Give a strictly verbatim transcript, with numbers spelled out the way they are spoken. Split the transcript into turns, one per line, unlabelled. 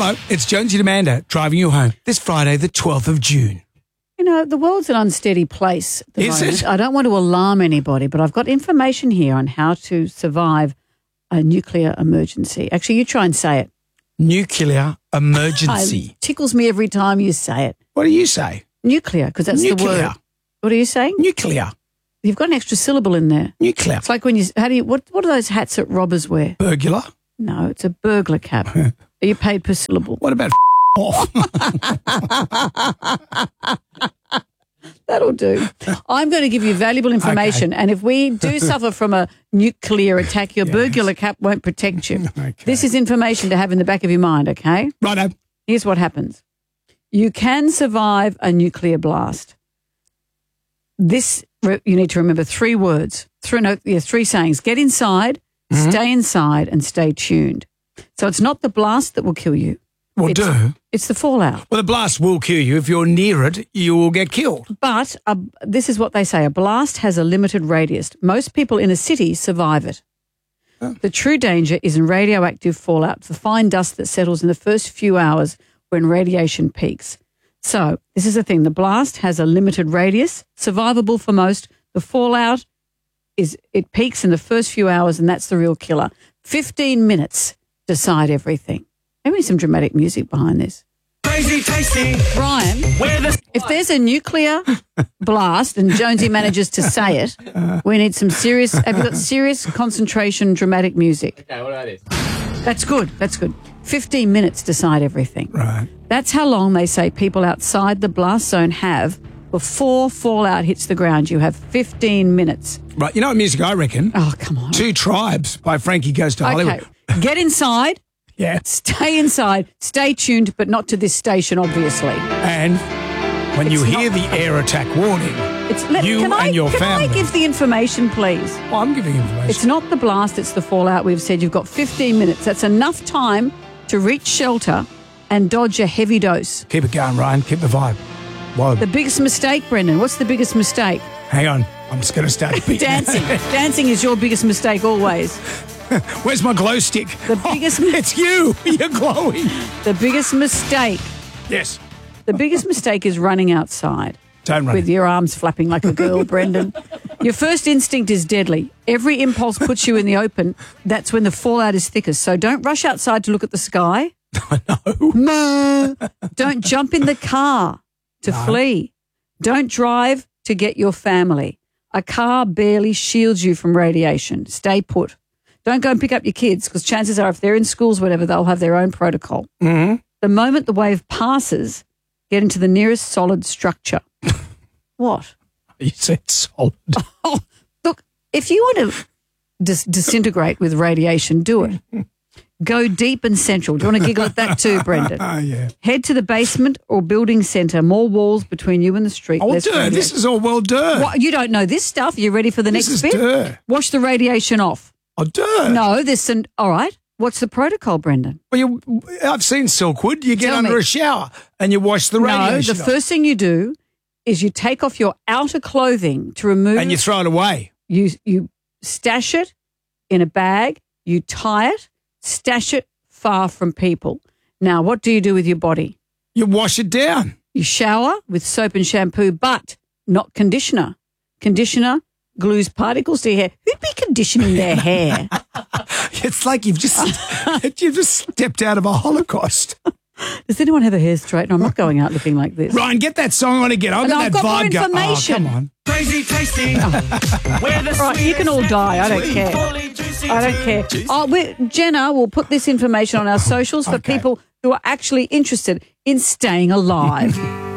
Hello, it's Jonesy and Amanda driving you home this Friday, the twelfth of June.
You know, the world's an unsteady place at the
Is
moment.
it?
I don't want to alarm anybody, but I've got information here on how to survive a nuclear emergency. Actually, you try and say it.
Nuclear emergency.
It tickles me every time you say it.
What do you say?
Nuclear, because that's
Nuclear.
the word. What are you saying?
Nuclear.
You've got an extra syllable in there.
Nuclear.
It's like when you, how do you, what, what are those hats that robbers wear?
Burglar.
No, it's a burglar cap. Are you paid per syllable?
What about off?
That'll do. I'm going to give you valuable information,
Okay.
and if we do suffer from a nuclear attack, your
Yes.
burglar cap won't protect you.
Okay.
This is information to have in the back of your mind, okay?
Righto.
Here's what happens. You can survive a nuclear blast. This, you need to remember three words, three, no, yeah, three sayings. Get inside,
Mm-hmm.
stay inside, and stay tuned. So it's not the blast that will kill you.
Well,
It's-
do.
It's the fallout.
Well, the blast will kill you. If you're near it, you will get killed.
But a, this is what they say. A blast has a limited radius. Most people in a city survive it.
Oh.
The true danger is in radioactive fallout, the fine dust that settles in the first few hours when radiation peaks. So this is the thing. The blast has a limited radius, survivable for most. The fallout is it peaks in the first few hours, and that's the real killer. Fifteen minutes decide everything. Maybe some dramatic music behind this.
Crazy tasty.
Brian,
Where the
if there's a nuclear blast and Jonesy manages to say it, we need some serious, have you got serious concentration dramatic music?
Okay, what about this?
That's good, that's good. fifteen minutes decide everything.
Right.
That's how long they say people outside the blast zone have before fallout hits the ground. You have fifteen minutes.
Right. You know what music I reckon?
Oh, come on.
Two Tribes by Frankie Goes to Hollywood.
Okay, get inside,
Yeah.
stay inside, stay tuned, but not to this station, obviously.
And when you
It's
hear
not-
the air attack warning,
It's, let,
You
can I,
and your
can I
family.
give the information, please?
well, I'm giving information.
It's not the blast, it's the fallout. We've said you've got fifteen minutes. That's enough time to reach shelter and dodge a heavy dose.
Keep it going, Ryan. Keep the vibe. Whoa.
The biggest mistake, Brendan, what's the biggest mistake?
Hang on. I'm just going to start beating.
Dancing. Dancing is your biggest mistake always.
Where's my glow stick?
The biggest-
Oh, it's you. You're glowing.
The biggest mistake,
Yes.
the biggest mistake is running outside
Don't run.
with your arms flapping like a girl, Brendan. Your first instinct is deadly. Every impulse puts you in the open. That's when the fallout is thickest. So don't rush outside to look at the sky. No. Don't jump in the car to flee. Don't drive to get your family. A car barely shields you from radiation. Stay put. Don't go and pick up your kids because chances are if they're in schools, whatever, they'll have their own protocol.
Mm-hmm.
The moment the wave passes, get into the nearest solid structure. What?
You said solid.
Oh, look, if you want to dis- disintegrate with radiation, do it. Go deep and central. Do you want to giggle at that too, Brendan?
Oh, yeah.
Head to the basement or building centre. More walls between you and the street.
Oh, well,
less
duh.
radiation.
This is all well done.
What, you don't know this stuff. You're ready for the
This
next
is
bit?
duh.
Wash the radiation off.
Oh, duh.
No, there's some. All right. What's the protocol, Brendan?
Well, you, I've seen Silkwood. You get
Tell
under
me.
a shower and you wash the radiation
No, the
off.
first thing you do is you take off your outer clothing to remove.
and you throw it away.
You you stash it in a bag, you tie it, stash it far from people. Now, what do you do with your body?
You wash it down.
You shower with soap and shampoo, but not conditioner. Conditioner glues particles to your hair. Who'd be conditioning their hair?
It's like you've just you've just stepped out of a Holocaust.
Does anyone have a hair straightener? I'm not going out looking like this.
Ryan, get that song on again. I've
And
got
I've
that
got more
vibe go-
information.
Oh, come on.
Crazy tasty. Where the
Right, you can all die. I don't
sweet,
care.
fully juicy
I don't care. Oh, we, Jenna will put this information on our socials for
Okay.
people who are actually interested in staying alive.